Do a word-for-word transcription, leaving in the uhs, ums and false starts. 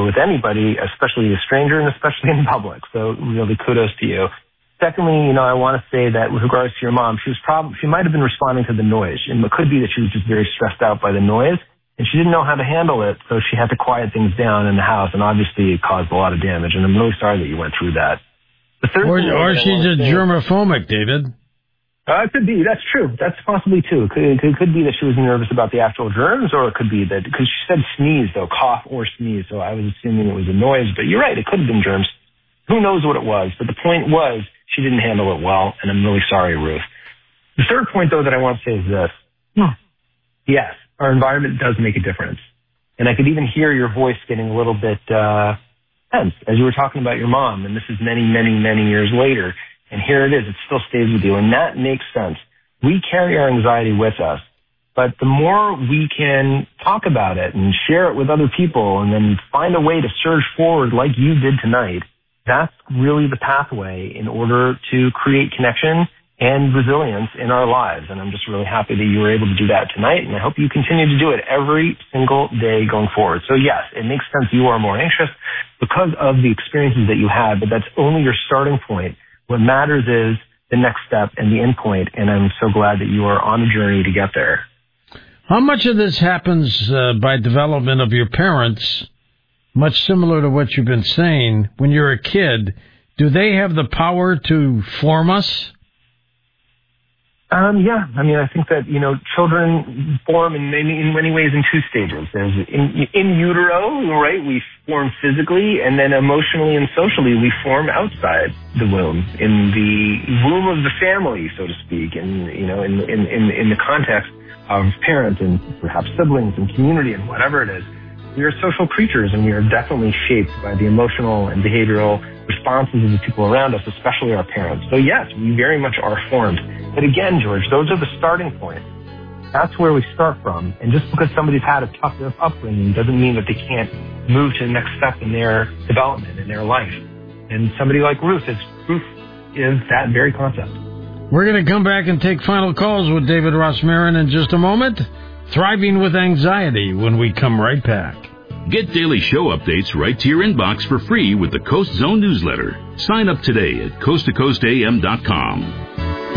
with anybody, especially a stranger and especially in public. So really kudos to you. Secondly, you know, I want to say that with regards to your mom, she was probably, she might have been responding to the noise. And it could be that she was just very stressed out by the noise and she didn't know how to handle it. So she had to quiet things down in the house. And obviously it caused a lot of damage. And I'm really sorry that you went through that. The third or thing or she's just germophobic, David. Uh, it could be. That's true. That's possibly, too. It could, it could, could be that she was nervous about the actual germs, or it could be that, because she said sneeze, though, cough or sneeze, so I was assuming it was a noise. But you're right, it could have been germs. Who knows what it was? But the point was, she didn't handle it well, and I'm really sorry, Ruth. The third point, though, that I want to say is this. Hmm. Yes, our environment does make a difference. And I could even hear your voice getting a little bit uh, tense as you were talking about your mom, and this is many, many, many years later. And here it is. It still stays with you. And that makes sense. We carry our anxiety with us. But the more we can talk about it and share it with other people and then find a way to surge forward like you did tonight, that's really the pathway in order to create connection and resilience in our lives. And I'm just really happy that you were able to do that tonight. And I hope you continue to do it every single day going forward. So yes, it makes sense you are more anxious because of the experiences that you had, but that's only your starting point. What matters is the next step and the end point, and I'm so glad that you are on a journey to get there. How much of this happens uh, by development of your parents, much similar to what you've been saying, when you're a kid? Do they have the power to form us? Um, yeah, I mean, I think that, you know, children form in many, in many ways in two stages. There's in, in utero, right, we form physically, and then emotionally and socially we form outside the womb, in the womb of the family, so to speak, and, you know, in, in, in, in the context of parents and perhaps siblings and community and whatever it is. We are social creatures, and we are definitely shaped by the emotional and behavioral responses of the people around us, especially our parents. So yes, we very much are formed. But again, George, those are the starting points. That's where we start from. And just because somebody's had a tough enough upbringing doesn't mean that they can't move to the next step in their development, in their life. And somebody like Ruth is, Ruth is that very concept. We're going to come back and take final calls with David Rosmarin in just a moment. Thriving with Anxiety when we come right back. Get daily show updates right to your inbox for free with the Coast Zone newsletter. Sign up today at coast to coast a m dot com.